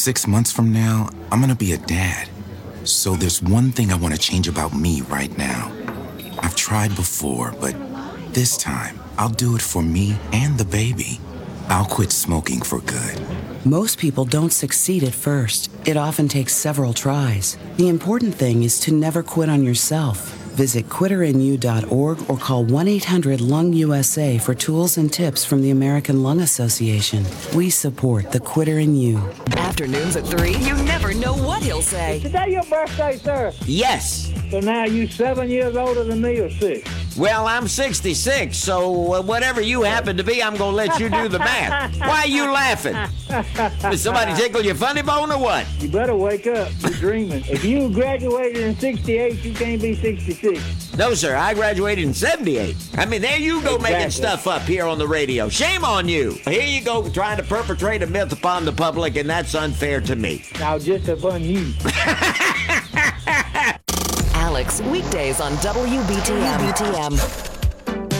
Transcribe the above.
6 months from now, I'm gonna be a dad. So there's one thing I want to change about me right now. I've tried before, but this time, I'll do it for me and the baby. I'll quit smoking for good. Most people don't succeed at first. It often takes several tries. The important thing is to never quit on yourself. Visit quitterinU.org or call 1-800-LUNG-USA for tools and tips from the American Lung Association. We support the Quitter in You. Afternoons at 3, you never know what he'll say. Is today your birthday, sir? Yes. So now you 7 years older than me or 6? Well, I'm 66, so whatever you happen to be, I'm going to let you do the math. Why are you laughing? Did somebody tickle your funny bone or what? You better wake up. You're dreaming. If you graduated in 68, you can't be 66. No, sir. I graduated in 78. I mean, there you go making Exactly. stuff up here on the radio. Shame on you. Here you go trying to perpetrate a myth upon the public, and that's unfair to me. Now, just upon you. Alex, weekdays on WBTM.